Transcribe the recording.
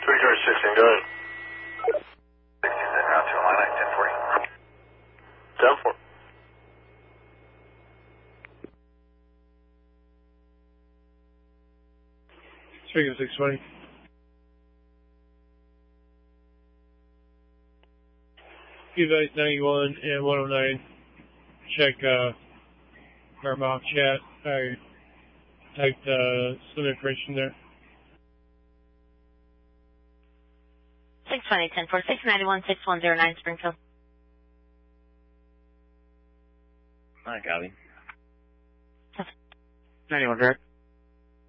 George 16, go ahead. 16, route to line 1040. 10-4. Speaking 620. Evite 91 and 109. Check our mock chat. I typed some information there. 620, 10-4, 691, 6109 Springfield. Hi, copy. 91, direct.